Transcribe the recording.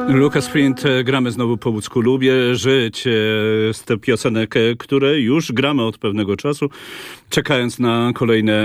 Lucas Print, gramy znowu po łódzku. Lubię żyć z tych piosenek, które już gramy od pewnego czasu, czekając na kolejne